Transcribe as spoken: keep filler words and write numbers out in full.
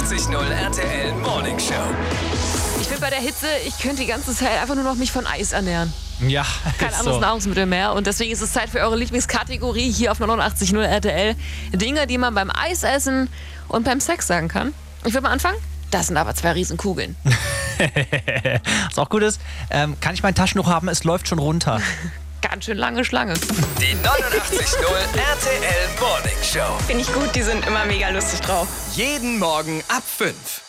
neunundachtzig Komma null R T L Morning Show. Ich bin bei der Hitze, ich könnte die ganze Zeit einfach nur noch mich von Eis ernähren. Ja, Kein ist anderes so. Nahrungsmittel mehr. Und deswegen ist es Zeit für eure Lieblingskategorie hier auf neunundachtzig Komma null R T L. Dinge, die man beim Eisessen und beim Sex sagen kann. Ich würde mal anfangen. Das sind aber zwei Riesenkugeln. Was auch gut ist, ähm, kann ich mein Taschentuch haben? Es läuft schon runter. Ganz schön lange Schlange. Die neunundachtzig Komma null R T L Morning Show. Finde ich gut, die sind immer mega lustig drauf. Jeden Morgen ab fünf.